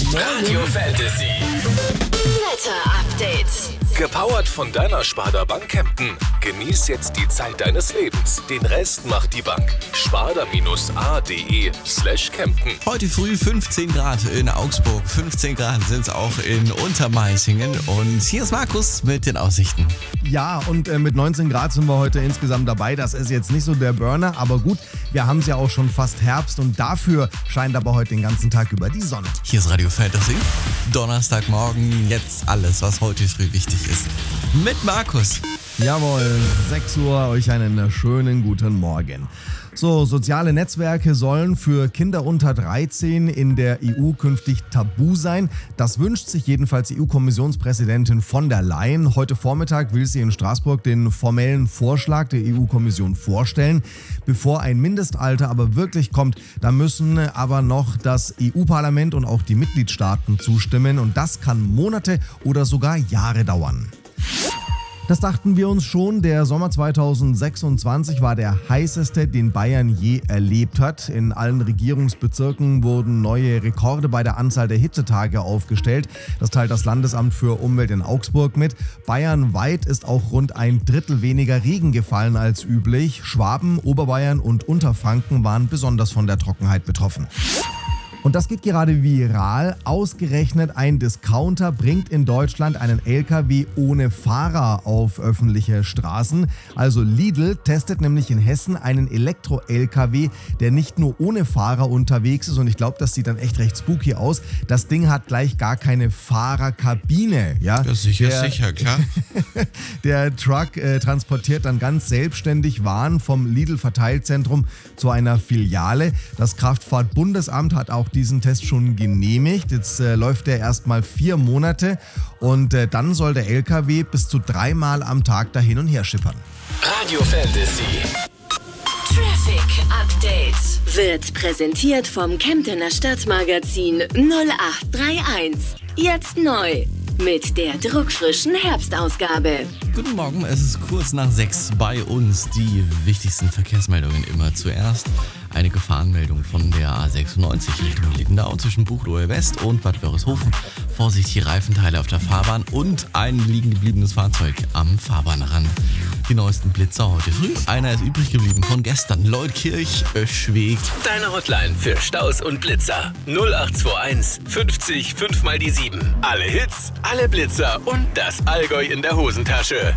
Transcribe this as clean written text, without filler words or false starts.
Radio Fantasy. Wetter Update. Gepowert von deiner Sparda Bank Kempten. Genieß jetzt die Zeit deines Lebens. Den Rest macht die Bank. sparda-a.de/Kempten. Heute früh 15 Grad in Augsburg, 15 Grad sind es auch in Untermeißingen. Und hier ist Markus mit den Aussichten. Ja, und mit 19 Grad sind wir heute insgesamt dabei. Das ist jetzt nicht so der Burner, aber gut, wir haben es ja auch schon fast Herbst und dafür scheint aber heute den ganzen Tag über die Sonne. Hier ist Radio Fantasy. Donnerstagmorgen, jetzt alles, was heute früh wichtig ist. Mit Markus. Jawohl, 6 Uhr, euch einen schönen guten Morgen. So, soziale Netzwerke sollen für Kinder unter 13 in der EU künftig tabu sein. Das wünscht sich jedenfalls EU-Kommissionspräsidentin von der Leyen. Heute Vormittag will sie in Straßburg den formellen Vorschlag der EU-Kommission vorstellen. Bevor ein Mindestalter aber wirklich kommt, da müssen aber noch das EU-Parlament und auch die Mitgliedstaaten zustimmen. Und das kann Monate oder sogar Jahre dauern. Das dachten wir uns schon, der Sommer 2026 war der heißeste, den Bayern je erlebt hat. In allen Regierungsbezirken wurden neue Rekorde bei der Anzahl der Hitzetage aufgestellt. Das teilt das Landesamt für Umwelt in Augsburg mit. Bayernweit ist auch rund ein Drittel weniger Regen gefallen als üblich. Schwaben, Oberbayern und Unterfranken waren besonders von der Trockenheit betroffen. Und das geht gerade viral. Ausgerechnet ein Discounter bringt in Deutschland einen LKW ohne Fahrer auf öffentliche Straßen. Also Lidl testet nämlich in Hessen einen Elektro-LKW, der nicht nur ohne Fahrer unterwegs ist. Und ich glaube, das sieht dann echt recht spooky aus. Das Ding hat gleich gar keine Fahrerkabine. Ja, sicher, klar. Der Truck transportiert dann ganz selbstständig Waren vom Lidl-Verteilzentrum zu einer Filiale. Das Kraftfahrtbundesamt hat auch diesen Test schon genehmigt. Jetzt läuft der erstmal 4 Monate und dann soll der LKW bis zu 3 Mal am Tag da hin und her schippern. Radio Fantasy. Traffic Update wird präsentiert vom Kemptener Stadtmagazin 0831. Jetzt neu mit der druckfrischen Herbstausgabe. Guten Morgen, es ist kurz nach 6 bei uns. Die wichtigsten Verkehrsmeldungen immer zuerst. Eine Gefahrenmeldung von der A96 Richtung Liebenau zwischen Buchloe West und Bad Wörishofen. Vorsicht, die Reifenteile auf der Fahrbahn und ein liegen gebliebenes Fahrzeug am Fahrbahnrand. Die neuesten Blitzer heute früh. Einer ist übrig geblieben von gestern. Leutkirch, Öschweg. Deine Hotline für Staus und Blitzer. 0821 50 5 mal die 7. Alle Hits, alle Blitzer und das Allgäu in der Hosentasche.